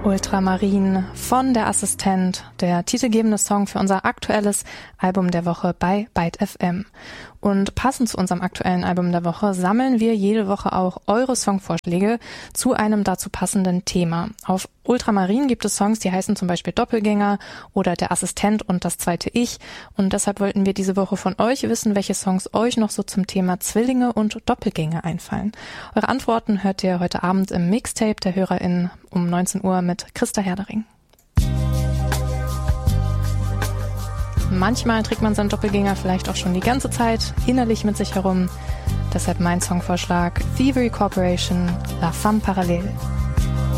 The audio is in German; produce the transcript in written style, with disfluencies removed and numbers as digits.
Ultramarin von Der Assistent, der titelgebende Song für unser aktuelles Album der Woche bei Byte FM. Und passend zu unserem aktuellen Album der Woche sammeln wir jede Woche auch eure Songvorschläge zu einem dazu passenden Thema. Auf Ultramarin gibt es Songs, die heißen zum Beispiel Doppelgänger oder Der Assistent und das zweite Ich. Und deshalb wollten wir diese Woche von euch wissen, welche Songs euch noch so zum Thema Zwillinge und Doppelgänger einfallen. Eure Antworten hört ihr heute Abend im Mixtape der HörerInnen um 19 Uhr mit Christa Herdering. Manchmal trägt man seinen Doppelgänger vielleicht auch schon die ganze Zeit innerlich mit sich herum. Deshalb mein Songvorschlag: Thievery Corporation, La Femme Parallèle.